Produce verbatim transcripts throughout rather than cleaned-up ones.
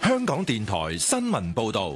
香港電台新聞報道。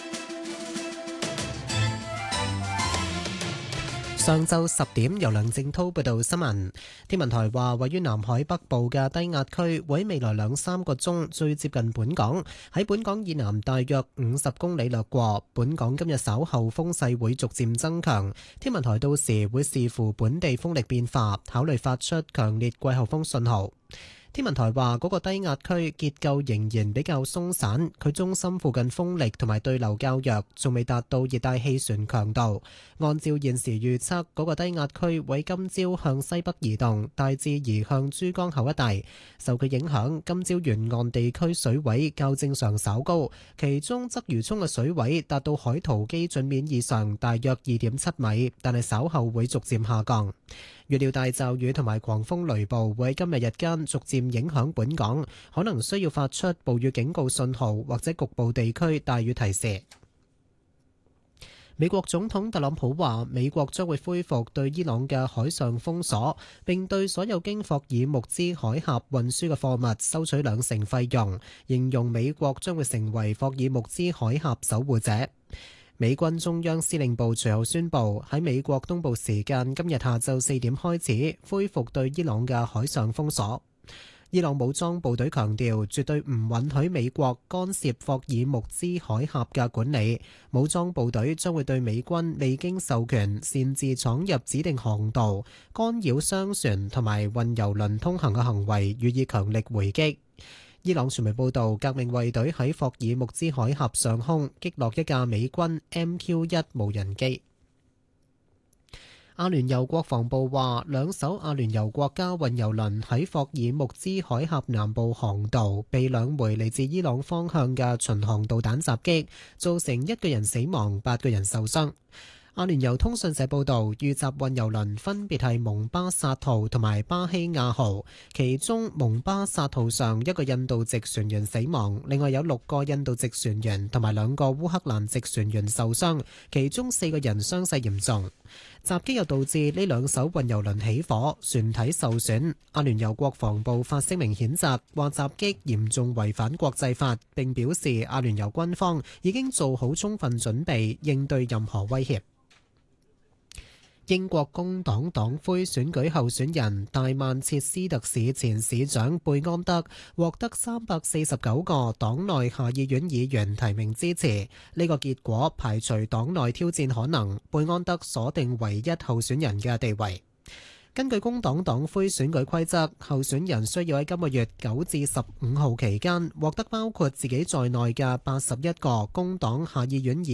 上晝十點，由梁正滔報道新聞。天文台話，位於南海北部嘅低壓區會喺未來兩三個鐘最接近本港，喺本港以南大約五十公里掠過。本港今日稍後風勢會逐漸增強，天文台到時會視乎本地風力變化，考慮發出強烈季候風信號。天文台話，嗰個低壓區結構仍然比較鬆散，佢中心附近風力同埋對流較弱，仲未達到熱帶氣旋強度。按照現時預測，嗰個低壓區會今朝向西北移動，大致移向珠江口一帶。受佢影響，今朝沿岸地區水位較正常稍高，其中鰂魚涌嘅水位達到海圖基準面以上，大約二點七米，但係稍後會逐漸下降。預料大驟雨同埋狂風雷暴會喺今日日間逐漸影響本港，可能需要發出暴雨警告信號，或者局部地區大雨提示。美國總統特朗普話，美國將會恢復對伊朗嘅海上封鎖，並對所有經霍爾木茲海峽運輸嘅貨物收取兩成費用，形容美國將會成為霍爾木茲海峽守護者。美軍中央司令部隨後宣布，喺美國東部時間今日下晝四點開始恢復對伊朗嘅海上封鎖。伊朗武裝部隊強調，絕對唔允許美國干涉霍爾木茲海峽嘅管理。武裝部隊將會對美軍未經授權擅自闖入指定航道、干擾商船同埋運油輪通行嘅行為予以強力回擊。伊朗傳媒報道，革命衛隊喺霍爾木茲海峽上空擊落一架美軍 M Q 一無人機。阿聯酋國防部話，兩艘阿聯酋國家運油輪喺霍爾木茲海峽南部航道被兩枚嚟自伊朗方向嘅巡航導彈襲擊，造成一個人死亡，八個人受傷。阿聯酋通訊社報道，遇襲運油輪分別係蒙巴薩號同埋巴希亞號，其中蒙巴薩號上一個印度籍船員死亡，另外有六個印度籍船員同埋兩個烏克蘭籍船員受傷，其中四個人傷勢嚴重。襲擊又導致呢兩艘運油輪起火，船體受損。阿聯酋國防部發聲明譴責，話襲擊嚴重違反國際法，並表示阿聯酋軍方已經做好充分準備應對任何威脅。英國工黨黨魁選舉候選人大曼徹斯特市前市長貝安德獲得三百四十九個黨內下議院議員提名支持，呢個結果排除黨內挑戰可能，貝安德鎖定唯一候選人嘅地位。根據工黨黨魁選舉規則，候選人需要喺今個月九至十五號期間獲得包括自己在內嘅八十一個工黨下議院議